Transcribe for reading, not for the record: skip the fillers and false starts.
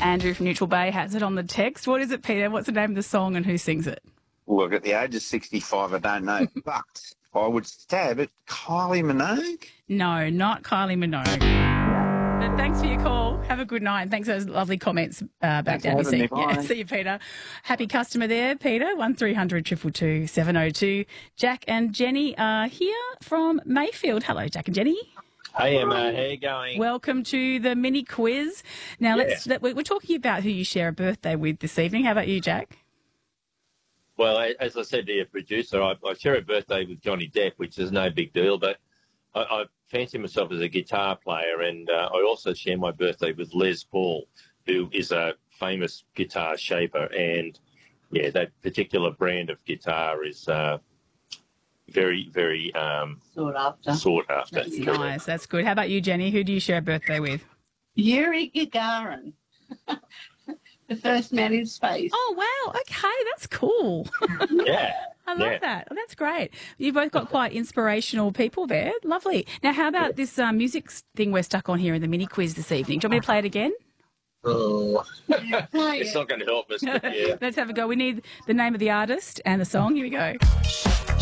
Andrew from Neutral Bay has it on the text. What is it, Peter? What's the name of the song and who sings it? Look, at the age of 65, I don't know, but I would stab it. Kylie Minogue? No, not Kylie Minogue. But thanks for your call. Have a good night. And thanks for those lovely comments back down. See you, Peter. Happy customer there, Peter. 1300 222 702. Jack and Jenny are here from Mayfield. Hello, Jack and Jenny. Hey, Emma. How you going? Welcome to the mini quiz. Now, we're talking about who you share a birthday with this evening. How about you, Jack? Well, as I said to your producer, I share a birthday with Johnny Depp, which is no big deal, but I fancy myself as a guitar player, and I also share my birthday with Les Paul, who is a famous guitar shaper, and yeah, that particular brand of guitar is very, very sought after. That's nice. That's good. How about you, Jenny? Who do you share a birthday with? Yuri Gagarin, the first man in space. Oh, wow. Okay, that's cool. Yeah. I love that. Oh, that's great. You've both got quite inspirational people there. Lovely. Now, how about this music thing we're stuck on here in the mini quiz this evening? Do you want me to play it again? Oh, it's not going to help us. Yeah. Let's have a go. We need the name of the artist and the song. Here we go.